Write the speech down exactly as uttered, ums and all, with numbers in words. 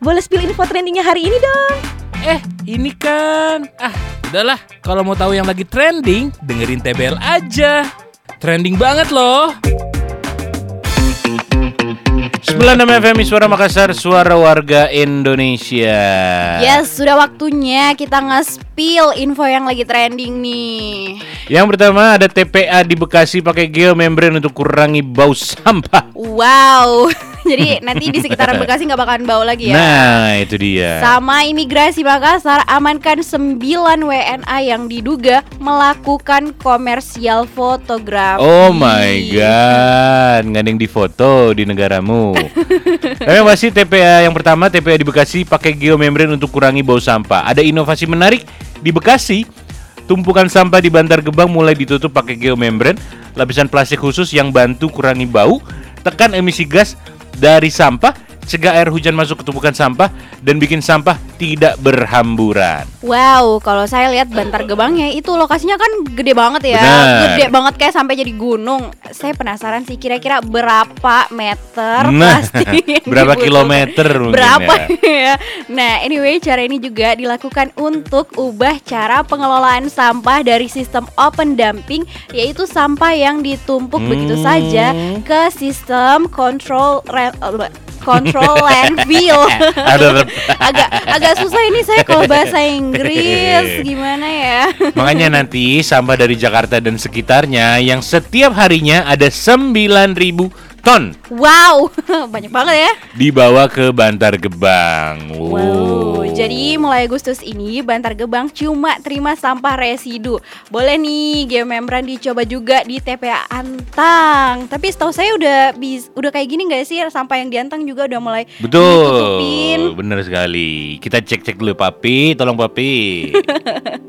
boleh spill info trendingnya hari ini dong. Eh, ini kan. Ah, udahlah. Kalau mau tahu yang lagi trending, dengerin T B L aja. Trending banget loh. sembilan puluh enam F M Suara Makassar, suara warga Indonesia. Yes, sudah waktunya kita nge-spill info yang lagi trending nih. Yang pertama ada T P A di Bekasi pakai geomembran untuk kurangi bau sampah. Wow. Jadi nanti di sekitaran Bekasi gak bakalan bau lagi ya. Nah, itu dia. Sama Imigrasi Makassar amankan sembilan W N A yang diduga melakukan komersial fotografi. Oh my god, nggak ada yang difoto di negaramu. Tapi yang pasti T P A yang pertama, T P A di Bekasi pakai geomembran untuk kurangi bau sampah. Ada inovasi menarik di Bekasi. Tumpukan sampah di Bantar Gebang mulai ditutup pakai geomembran, lapisan plastik khusus yang bantu kurangi bau, tekan emisi gas dari sampah, cegah air hujan masuk ke tumpukan sampah, dan bikin sampah tidak berhamburan. Wow, kalau saya lihat Bantar Gebangnya itu lokasinya kan gede banget ya. Benar. Gede banget kayak sampai jadi gunung. Saya penasaran sih kira-kira berapa meter Nah, plastik yang berapa dibutuhkan. kilometer mungkin Berapa ya. ya. Nah, anyway, cara ini juga dilakukan untuk ubah cara pengelolaan sampah dari sistem open dumping, yaitu sampah yang ditumpuk Hmm. begitu saja, ke sistem control re- control landfill. Ada agak agak susah ini saya kalau bahasa Inggris, gimana ya? Makanya nanti sampah dari Jakarta dan sekitarnya yang setiap harinya ada sembilan ribu ton Wow, banyak banget ya. dibawa ke Bantar Gebang. Wow, jadi mulai Agustus ini Bantar Gebang cuma terima sampah residu. Boleh nih geomembran dicoba juga di T P A Antang. Tapi setahu saya udah bis, udah kayak gini nggak sih, sampah yang di Antang juga udah mulai ditutupin. Betul, benar sekali. Kita cek-cek dulu Papi, tolong Papi.